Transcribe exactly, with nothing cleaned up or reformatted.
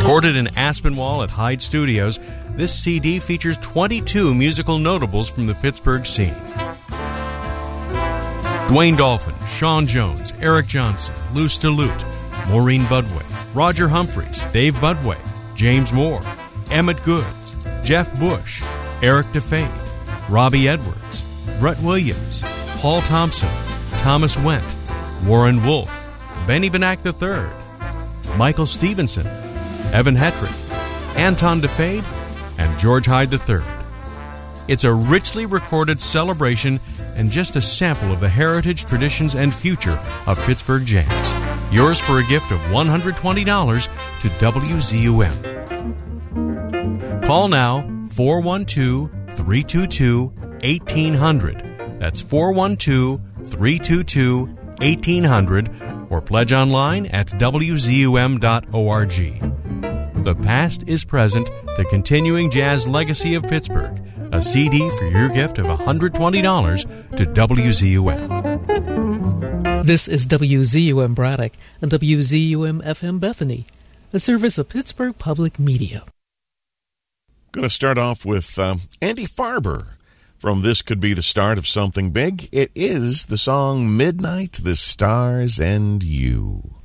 Recorded in Aspinwall at Hyde Studios, this C D features twenty-two musical notables from the Pittsburgh scene. Dwayne Dolphin, Sean Jones, Eric Johnson, Lou Stillute, Maureen Budway, Roger Humphreys, Dave Budway, James Moore, Emmett Goods, Jeff Bush, Eric DeFate, Robbie Edwards, Brett Williams, Paul Thompson, Thomas Wendt, Warren Wolf, Benny Benack the third, Michael Stevenson, Evan Hetrick, Anton DeFade, and George Hyde the third. It's a richly recorded celebration and just a sample of the heritage, traditions, and future of Pittsburgh jazz. Yours for a gift of one hundred twenty dollars to W Z U M. Call now, four one two, three two two, one eight hundred. That's four one two, three two two, one eight hundred, or pledge online at w z u m dot org. The past is present, the continuing jazz legacy of Pittsburgh. A C D for your gift of one hundred twenty dollars to W Z U M. This is W Z U M Braddock and W Z U M F M Bethany, a service of Pittsburgh Public Media. Going to start off with uh, Andy Farber from This Could Be the Start of Something Big. It is the song Midnight, the Stars, and You.